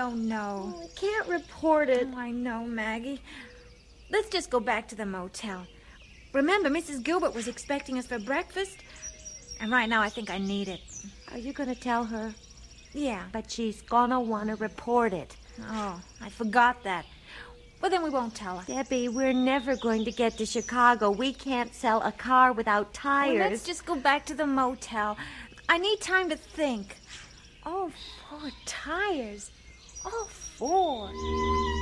Oh, no. I can't report it. Oh, I know, Maggie. Let's just go back to the motel. Remember, Mrs. Gilbert was expecting us for breakfast, and right now I think I need it. Are you going to tell her? Yeah. But she's going to want to report it. Oh, I forgot that. Well, then we won't tell her. Debbie, we're never going to get to Chicago. We can't sell a car without tires. Well, let's just go back to the motel. I need time to think. Oh, 4 tires. Oh, 4.